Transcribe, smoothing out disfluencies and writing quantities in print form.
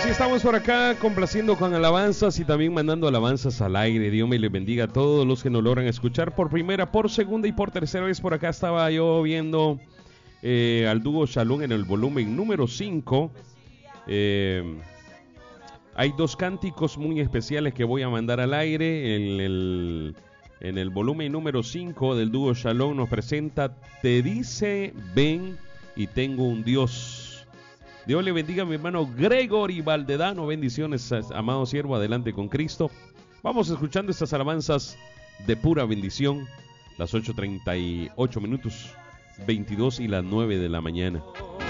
estamos por acá complaciendo con alabanzas y también mandando alabanzas al aire. Dios me les bendiga a todos los que nos logran escuchar por primera, por segunda y por tercera vez. Por acá estaba yo viendo al dúo Shalom en el volumen número 5. Hay dos cánticos muy especiales que voy a mandar al aire. En el volumen número 5 del dúo Shalom nos presenta Te dice ven y tengo un Dios. Dios le bendiga a mi hermano Gregory Valdedano. Bendiciones, amado siervo, adelante con Cristo. Vamos escuchando estas alabanzas de pura bendición. Las 8:38 minutos, 22 y las 9 de la mañana.